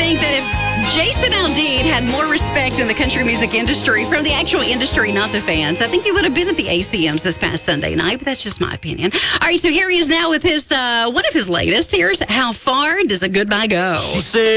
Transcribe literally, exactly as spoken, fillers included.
think that if Jason Aldean had more respect in the country music industry from the actual industry, not the fans, I think he would have been at the A C Ms this past Sunday night, but that's just my opinion. All right, so here he is now with his uh, one of his latest. Here's How Far Does a Goodbye Go? She said